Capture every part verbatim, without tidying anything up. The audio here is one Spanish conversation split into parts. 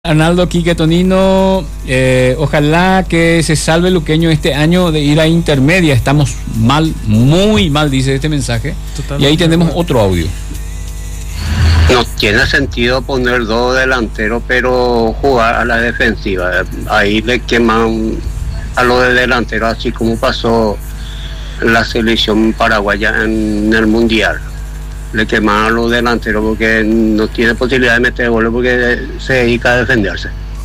Arnaldo Quique Tonino, eh, ojalá que se salve Luqueño este año de ir a intermedia. Estamos mal, muy mal, dice este mensaje. Totalmente. Y ahí tenemos otro audio. No tiene sentido poner dos delanteros, pero jugar a la defensiva. Ahí le queman a los de delanteros, así como pasó la selección paraguaya en el Mundial. Le queman a los delanteros porque no tiene posibilidad de meter goles porque se dedica a defenderse.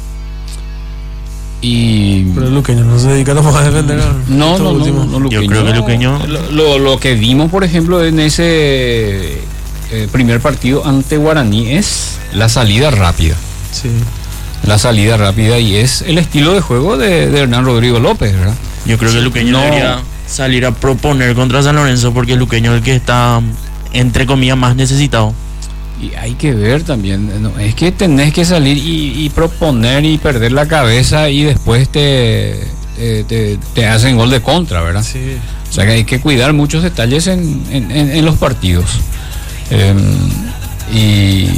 Y... Pero el Luqueño no se dedica a defender. No, no, no, no, no, Luqueño. Yo creo que Luqueño... Lo, lo, lo que vimos, por ejemplo, en ese eh, primer partido ante Guaraní es la salida rápida. Sí. La salida rápida y es el estilo de juego de, de Hernán Rodrigo López, ¿verdad? Yo creo que Luqueño no. debería salir a proponer contra San Lorenzo porque Luqueño es el que está, entre comillas, más necesitado. Y hay que ver también, no, es que tenés que salir y, y proponer y perder la cabeza y después te, te, te, te hacen gol de contra, ¿verdad? Sí. O sea que hay que cuidar muchos detalles en, en, en, en los partidos. Eh, y,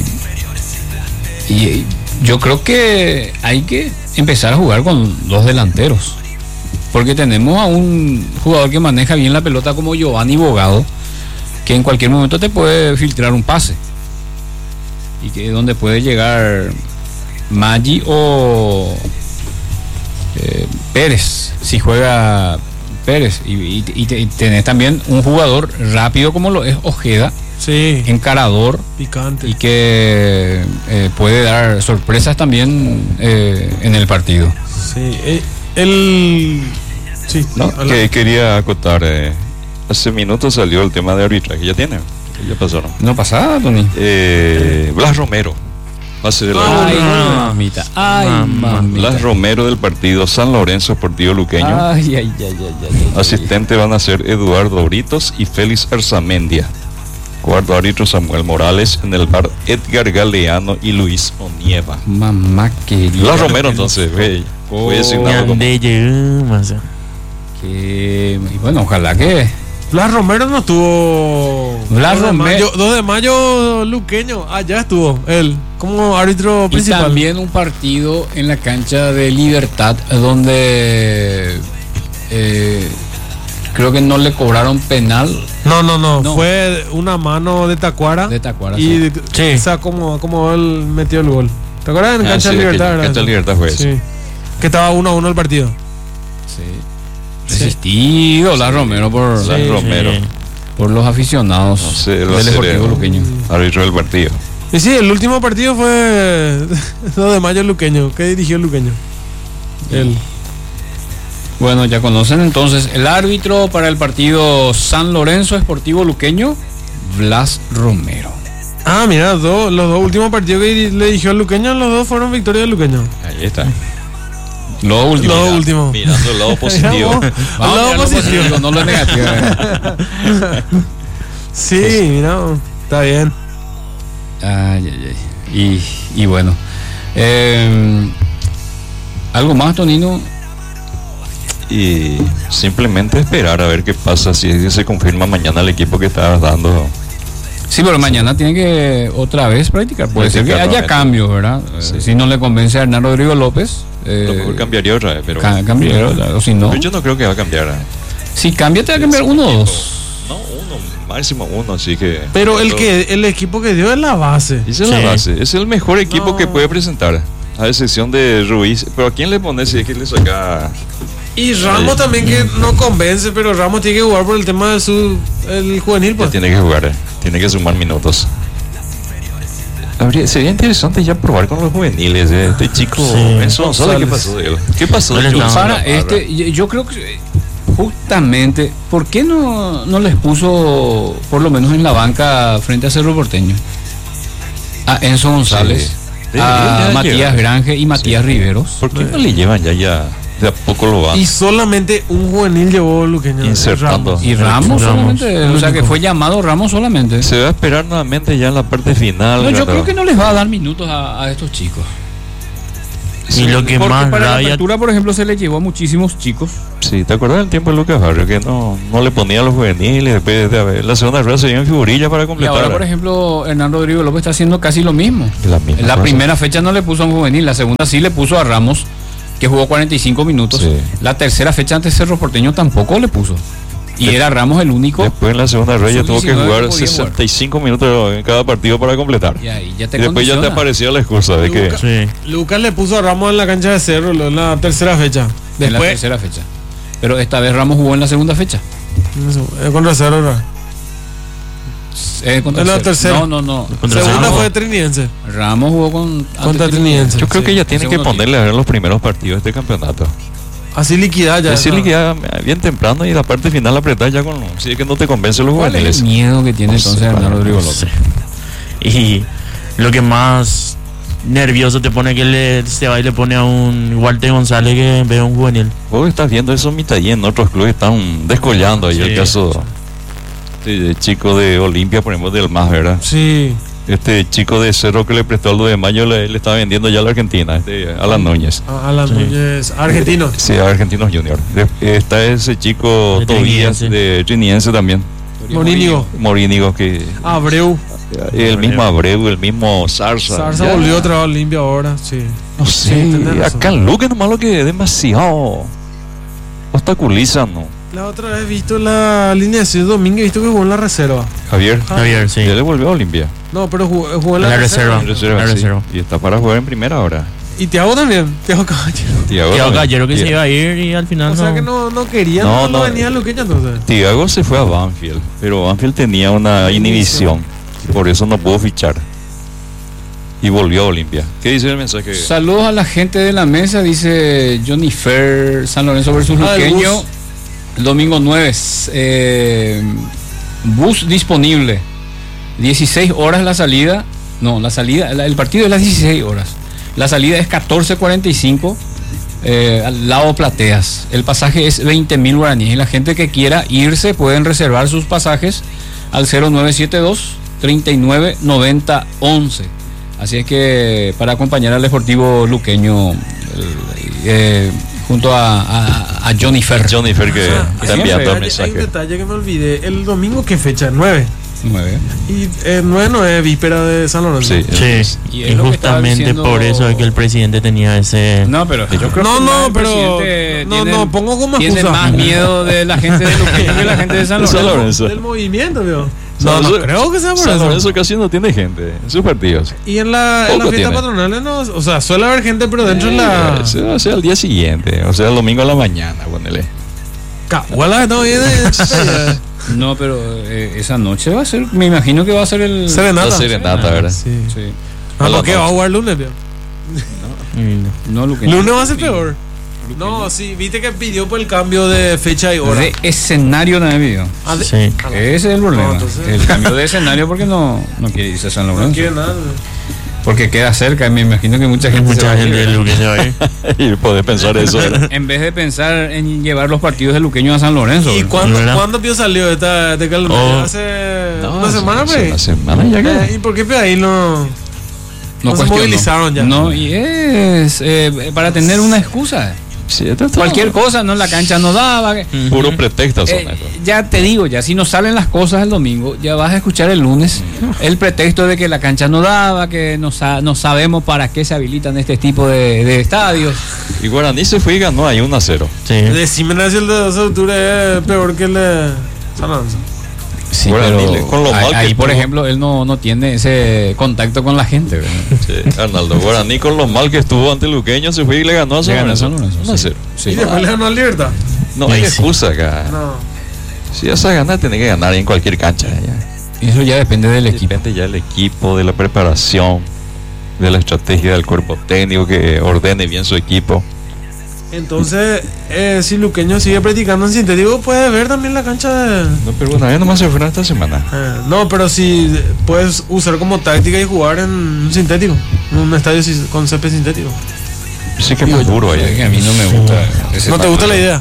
y yo creo que hay que empezar a jugar con dos delanteros. Porque tenemos a un jugador que maneja bien la pelota como Giovanni Bogado, que en cualquier momento te puede filtrar un pase. Y que es donde puede llegar Maggi o eh, Pérez, si juega Pérez. Y, y, y, y tenés también un jugador rápido como lo es Ojeda, Sí. encarador, Picante. y que eh, puede dar sorpresas también eh, en el partido. Sí. Eh, el... Sí. No, que quería acotar, eh, hace minutos salió el tema de arbitraje, ya tiene, ya pasó, ¿no? ¿No pasaba, Tony? Eh, Blas Romero va a ser el Ay, árbitro. mamita. Ay, mamita. Blas Romero del partido San Lorenzo Sportivo Luqueño. Ay, ay, ay, ay, ay, ay. Asistente van a ser Eduardo Britos y Félix Arzamendia. Cuarto árbitro Samuel Morales. En el bar Edgar Galeano y Luis Onieva. Mamá querida. Blas Romero entonces, ve, fue designado como... Que, y bueno, ojalá que Blas Romero no estuvo. Blas dos de Romero- mayo- dos de mayo Luqueño. Allá estuvo él como árbitro y principal. también un partido en la cancha de Libertad donde eh, creo que no le cobraron penal No, no, no, No. fue una mano de Tacuara. de Tacuara. Y sí. esa como, como él metió el gol. ¿Te acuerdas en Ah, cancha sí, de Libertad? aquel- ¿verdad? cancha de Libertad fue Sí. eso. Que estaba uno a uno el partido. Sí. Resistido Blas Romero por, Blas Sí, Romero, sí. por los aficionados No sé, él va a del ser, Deportivo eh, Luqueño. árbitro del partido. Y sí, el último partido fue dos de mayo Luqueño. ¿Qué dirigió el Luqueño? Él. Bueno, ya conocen entonces el árbitro para el partido San Lorenzo Sportivo Luqueño, Blas Romero. Ah, mira, dos, los dos últimos partidos que le dirigió al Luqueño, los dos fueron victoria del Luqueño. Ahí está. Lo último. Los dos últimos. Mirando el lado positivo. Miramos. Vamos Al a lado mirar lo positivo. positivo, no lo negativo. eh. Sí, mira, está bien. Ay, ay, ay. Y, y bueno. Eh, ¿Algo más, Tonino? Y simplemente esperar a ver qué pasa si es que se confirma mañana el equipo que está dando. Sí, pero mañana tiene que otra vez practicar. Puede ser que Practicar haya nuevamente. cambios, ¿verdad? Sí. Eh, Si no le convence a Hernán Rodrigo López. A lo mejor Eh, cambiaría otra vez, pero. ca- cambia, o si no. Pero yo no creo que va a cambiar. ¿eh? Si cambia, te va a cambiar uno o dos. No, uno, máximo uno, así que. Pero el que el equipo que dio es la base. Esa es Sí. la base. Es el mejor equipo No. que puede presentar. A excepción de Ruiz. Pero ¿a quién le pone si es que le saca? Y Ramos Sí. también que no convence, pero Ramos tiene que jugar por el tema de su el juvenil, Ya pues. tiene que jugar, eh. Tiene que sumar minutos. Habría- sería interesante ya probar con los juveniles. eh. Este chico, Sí. Enzo González, ¿qué pasó de él? ¿Qué pasó de Él Enzo está- Para González? este, yo yo creo que justamente, ¿por qué no, no les puso por lo menos en la banca frente a Cerro Porteño? A Enzo González, Sí. Debería a ya Matías llegar. Granje y Matías Riveros. ¿Por qué no le llevan ya ya? De a poco lo van Y solamente un juvenil llevó Luqueño. insertando. Ramos. Y Ramos, Ramos, solamente, el o sea que único. fue llamado Ramos solamente. Se va a esperar nuevamente ya en la parte final. No, yo ¿verdad? creo que no les va a dar minutos a, a estos chicos. Y lo que Porque más para la rabia, apertura, por ejemplo, se les llevó a muchísimos chicos. Sí, Sí, ¿te acuerdas del tiempo de Lucas Barrio? Que no, no le ponía a los juveniles, después de haber- la segunda rueda se dio en figurilla para Y completar. ahora, por ejemplo, Hernán Rodrigo López está haciendo casi lo mismo. La misma En la cosa. primera fecha no le puso a un juvenil, la segunda sí le puso a Ramos, que jugó cuarenta y cinco minutos. Sí. La tercera fecha ante Cerro Porteño tampoco le puso. Y De- era Ramos el único. Después en la segunda rueda ya Sub tuvo que diecinueve jugar que podía sesenta y cinco minutos en cada partido para completar. Y ahí ya te Y después ya te condiciona. aparecía la excusa de que Lucas- Sí. Lucas le puso a Ramos en la cancha de Cerro en la tercera fecha. En la Después, tercera fecha. Pero esta vez Ramos jugó en la segunda fecha. eh, contra Cerro, ¿verdad? Eh, contra En la Cerro. tercera. No, no, no. Contra Segunda Cerro. fue Trinidense. Ramos jugó con Contra ante Trinidense. yo creo Sí. que ya tiene que Segundo ponerle a ver los primeros partidos de este campeonato. Así liquidada ya. Decirle ¿no? que ya bien temprano y la parte final apretar ya con si es que no te convence los ¿Cuál es juveniles. el miedo que tiene No entonces sé, Hernán para- Rodrigo No López? sé. Y lo que más nervioso te pone que le, se va y le pone a un Walter González que ve a un juvenil. Vos estás viendo eso mitad y en otros clubes están descollando ahí Sí. el caso de, de chico de Olimpia, por ejemplo, del más, ¿verdad? Sí. Este chico de Cerro que le prestó algo de Mayo le, le está vendiendo ya a la Argentina, este, Alan Núñez. A Alan Sí. Núñez, argentino. Sí, a Argentinos Junior. De- está ese chico De Tobías Trinidense. de Trinidense también, Morínigo. Morínigo, que Abreu. el mismo Abreu, el mismo Zarza. Zarza Ya, volvió otra vez limpio ahora. Sí. No Sí, sé, tenés razón. acá en Luque nomás lo que es demasiado obstaculizan, ¿no? La otra vez he visto la alineación de Domingo, he visto que jugó en la reserva. Javier, Javier, sí. ya le volvió a Olimpia. No, pero jugó, jugó en En la, la reserva. reserva. En reserva, la sí. reserva. Y está para jugar en primera ahora. Y Thiago también. Thiago Caballero. Thiago, Thiago también. Gallero que se Thi- iba a ir y al final O sea no. que no, no querían, No, no, no no. venía Luqueña entonces. Thiago se fue a Banfield, pero Banfield tenía una inhibición, por eso no pudo fichar. Y volvió a Olimpia. ¿Qué dice el mensaje? Saludos a la gente de la mesa, dice Johnny Fer, San Lorenzo versus Ah, el Luqueño. bus. El domingo nueve. eh, bus disponible. dieciséis horas la salida. No, la salida, la- el partido es las dieciséis horas. La salida es catorce cuarenta y cinco. eh, al lado Plateas. El pasaje es veinte mil guaraníes. Y la gente que quiera irse pueden reservar sus pasajes al cero nueve siete dos, treinta y nueve, noventa, once. Así es que para acompañar al Deportivo Luqueño, eh, eh, junto a, a- a Johnny Fer. Johnny Fer que Ah, está siempre enviando el Hay, hay un mensaje. detalle que me olvidé. El domingo, ¿qué fecha? nueve. nueve. Y eh, nueve no es víspera de San Lorenzo. Sí, Sí. Y Y, es lo que estaba justamente diciendo- por eso es que el presidente tenía ese. No, pero yo creo No, que no, más el pero- presidente no, tiene- no, pongo como tiene excusa. más miedo de la gente de Luqueño que la gente de San De San Lorenzo. Lorenzo. Del movimiento, veo. San No, no Lorenzo- creo que sea por San eso. Lorenzo casi no tiene gente en sus partidos. Y en la, en la Poco fiesta tiene. patronal, no, o sea, suele haber gente, pero dentro de la. Eh, se va a hacer al día siguiente, o sea, el domingo a la mañana, ponele. Cahuala, no viene. No, pero eh, esa noche va a ser, me imagino que va a ser el... Serenata. La serenata, ¿verdad? Sí. Sí. Ah, A la ¿por qué noche. va a jugar lunes, veo? Mm, No, Luqueño. Lunes va a ser peor. No, sí, viste que pidió por el cambio de fecha y hora. De escenario también pidió. Ah, de- Sí. ah, no. Ese es el problema. No, entonces- El cambio de escenario porque no, no quiere irse a San No Lorenzo. quiere nada. Porque queda cerca, me imagino que mucha gente se va Mucha a ir, gente de ¿verdad? Luque se va a ir. Y podés pensar eso, ¿verdad? En vez de pensar en llevar los partidos de Luqueño a San Lorenzo. ¿Y ¿verdad? cuándo, ¿Verdad? ¿cuándo Pío salió esta, este calendario? Oh. Hace No, una hace- semana, hace pues. Una semana ya que. Eh, ¿Y por qué Pío ahí no, no, se cuestionó. movilizaron ya? No, y es eh, para tener una excusa. Sí, esto está- Cualquier cosa, no, la cancha no daba. que- Puro pretexto son Eh, estos. ya te digo, ya si no salen las cosas el domingo, ya vas a escuchar el lunes el pretexto de que la cancha no daba, que no, sa- no sabemos para qué se habilitan este tipo de, de estadios. Y Guaraní se fue y ganó ahí uno a cero. Sí. Decime si el de dos de octubre es peor que el de San Lorenzo. Sí, Bueno, pero dile, con lo ahí, mal que ahí, por estuvo. ejemplo, él no, no tiene ese contacto con la gente. ¿verdad? Sí, Arnaldo Guaraní con lo mal que estuvo ante Luqueño se fue y le ganó a Le San ganó a Lorenzo. San Lorenzo, uno a sí. cero. Sí. Y después le ganó al Libertad. No Ahí hay sí. excusa acá. No. Si vas a ganar, tenés que ganar en cualquier cancha. Ya. Eso ya depende del equipo. Depende ya del equipo, de la preparación, de la estrategia del cuerpo técnico que ordene bien su equipo. Entonces, eh, si Luqueño sigue practicando en sintético, puede ver también la cancha de. No, pero bueno, ya nomás se fueron esta semana. Eh, no, pero si puedes usar como táctica y jugar en un sintético, en un estadio si- con césped sintético. Sí que es más duro Es que ahí. a mí no me gusta. ese ¿No te gusta factor. la idea?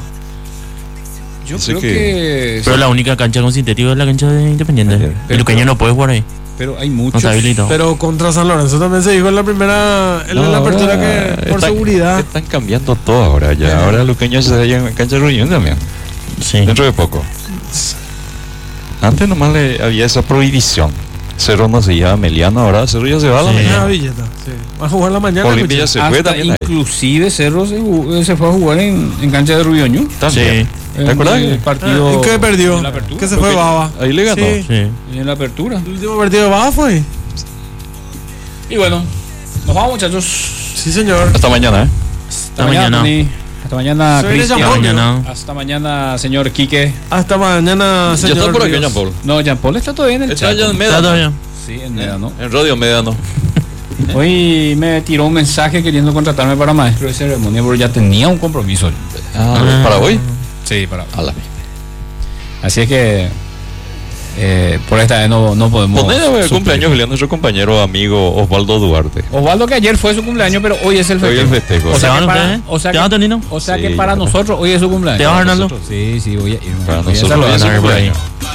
Yo Dice creo que- que. Pero la única cancha con sintético es la cancha de Independiente. Pero- El Luqueño no puede jugar ahí. Pero hay No muchos. está habilitado. Pero contra San Lorenzo también se dijo en la primera, en No, la apertura ahora que está por están, seguridad. están cambiando todo ahora ya. Ahora Luqueño se halla en cancha de Reunión también. Sí. Dentro de poco. Antes nomás le había esa prohibición. Cerro no se lleva a Meliano, ahora Cerro ya se va a la Sí. mañana. Ah, Villeta, sí. Va a jugar la mañana. Olimpia ya escucha. se fue Hasta también. ahí. inclusive Cerro se, jugó- se fue a jugar en, en cancha de Rubioño. También. Sí. ¿Te acuerdas? El partido. Ah, ¿y qué perdió? En la apertura. Que se fue Porque Baba. ahí le ganó. Sí. Sí. En la apertura. El último partido de Baba fue. Y bueno, nos vamos, muchachos. Sí, señor. Hasta mañana, ¿eh? Hasta mañana. Tony. Hasta mañana, Se viene Cristian. Jean Paul, Mañana. Hasta mañana, señor Quique. Hasta mañana, Ya señor. está por aquí, Ríos. Jean Paul. No, Jean Paul está todavía en el Está chat. ya en Está Médano. todavía. Sí, en Médano. En Radio Médano. Hoy me tiró un mensaje queriendo contratarme para maestro de ceremonia, pero ya tenía un compromiso. Ah, ¿para hoy? Sí, para. A la Así es que eh, por esta vez no, no podemos. Poner el suplir. cumpleaños feliz a nuestro compañero amigo Osvaldo Duarte. Osvaldo, que ayer fue su cumpleaños, pero hoy es el Hoy festejo. el festejo. O ¿Se sea, van que para, ustedes? o sea, ¿Te que, vas, Tonino? o sea Sí, que para yo creo. nosotros hoy es su cumpleaños. ¿Te vas, Arnaldo? Sí, sí, voy a ir. Para Voy a nosotros saludar. es su por ahí. cumpleaños.